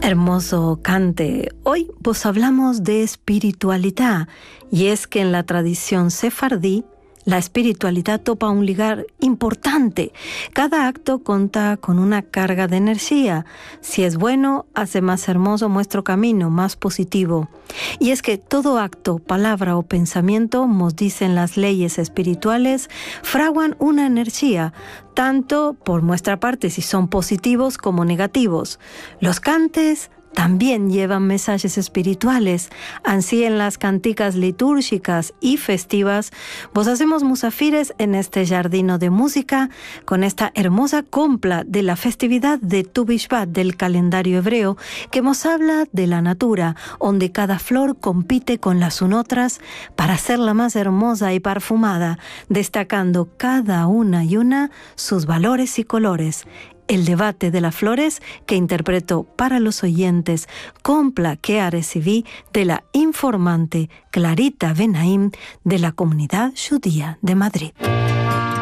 Hermoso cante. Hoy vos hablamos de espiritualidad y es que en la tradición sefardí la espiritualidad topa un lugar importante. Cada acto cuenta con una carga de energía. Si es bueno, hace más hermoso nuestro camino, más positivo. Y es que todo acto, palabra o pensamiento, nos dicen las leyes espirituales, fraguan una energía, tanto por nuestra parte si son positivos como negativos. Los cantes también llevan mensajes espirituales. Así en las canticas litúrgicas y festivas, vos hacemos musafires en este jardino de música con esta hermosa compla de la festividad de Tu Bishvat del calendario hebreo que nos habla de la natura, donde cada flor compite con las otras para hacerla más hermosa y perfumada, destacando cada una y una sus valores y colores. El debate de las flores que interpretó para los oyentes compla que recibí de la informante Clarita Benaim de la Comunidad Judía de Madrid.